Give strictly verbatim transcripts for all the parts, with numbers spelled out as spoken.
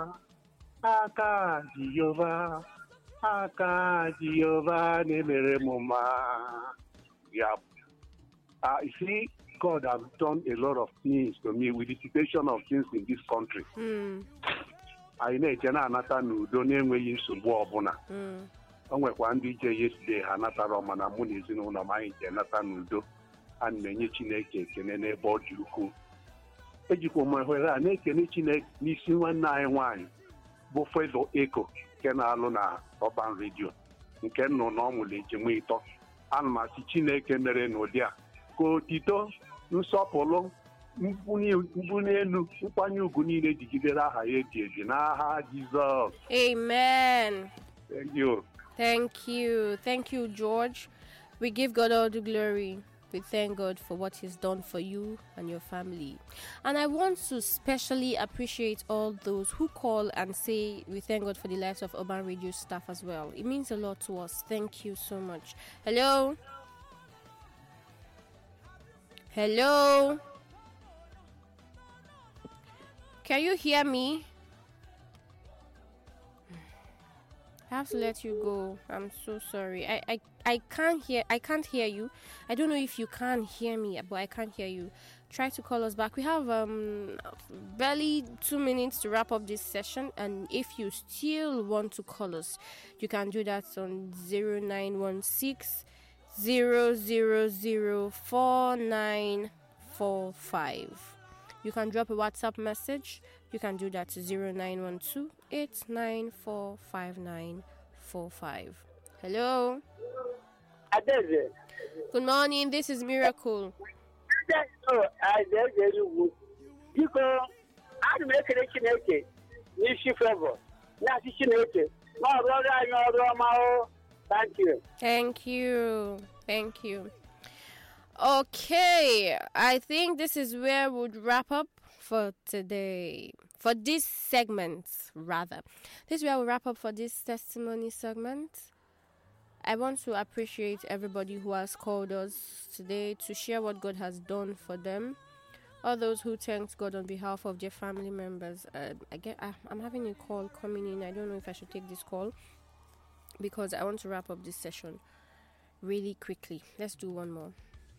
aka Jehova, aka Jehova na-emere m mma. Yeah. Uh, you see, God has done a lot of things to me with the situation of things in this country. Mm. Anyị na-eche na-anata n'udo na-enweghị nsogbu ọbụla. O nwekwa ndị ije yesterday ha natara mana mụ na ezinụlọ m anyị je nata n'udo. A na-enye Chineke ekene n'ebe ọ dị ukwuu. Ejikwa m ohere a na-ekene Chineke n'isi nwanne anyị nwaanyị bụ Fedo Eko nke na-alụ na Urban Radio nke nọ n'ọmụlụ ejima ịtọ. Ana m asị Chineke mere n'ụdị a ka otito nsọpụrụ mbuli elu nkwanye ugwu niile jigidere aha ya eji eji n'aha Jizọs. Amen. Thank you. Thank you. Thank you, George. We give God all the glory. We thank God for what He's done for you and your family. And I want to specially appreciate all those who call and say we thank God for the lives of Urban Radio staff as well. It means a lot to us. Thank you so much. Hello? Hello? Can you hear me? I have to let you go. I'm so sorry. I, I, I can't hear I can't hear you. I don't know if you can hear me, but I can't hear you. Try to call us back. We have um barely two minutes to wrap up this session, and if you still want to call us, you can do that on zero nine one six zero zero zero four nine four five. You can drop a WhatsApp message. You can do that to zero nine one two eight nine four five nine four five. Hello. Good morning. This is Miracle. Thank you. Thank you. Thank you. Okay, I think this is where we'll wrap up for today. For this segment, rather. This is where we'll wrap up for this testimony segment. I want to appreciate everybody who has called us today to share what God has done for them. All those who thanked God on behalf of their family members. Uh, I get, I, I'm having a call coming in. I don't know if I should take this call because I want to wrap up this session really quickly. Let's do one more.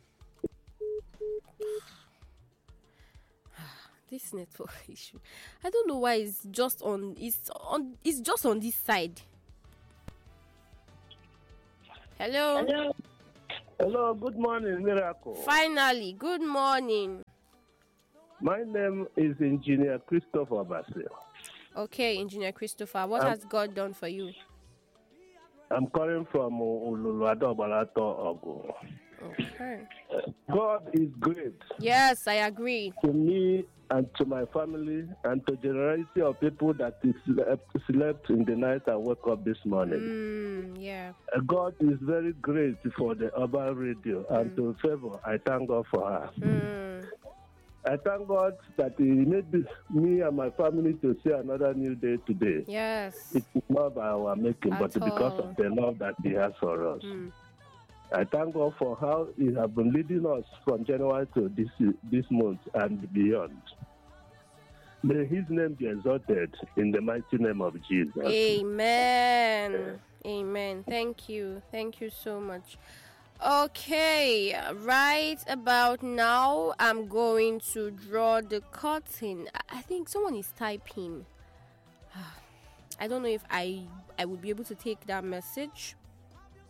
This network issue, I don't know why it's just on it's on it's just on this side. Hello. Hello. Hello, good morning, Miracle. Finally, good morning. My name is Engineer Christopher Basil. Okay, Engineer Christopher, what um, has God done for you? I'm calling from Uluwado Balato Ogo. Okay. God is great. Yes, I agree. To me and to my family and to generosity of people that slept, slept in the night and woke up this morning. Mm, yeah. God is very great for the Urban Radio mm. and to favor. I thank God for her. Mm. I thank God that He made this, me and my family to see another new day today. Yes. It's not by our making, At but all. because of the love that He has for us. Mm. I thank God for how He has been leading us from January to this this month and beyond. May His name be exalted in the mighty name of Jesus. Amen. Amen. Thank you. Thank you so much. Okay, right about now, I'm going to draw the curtain. I think someone is typing. I don't know if I I would be able to take that message.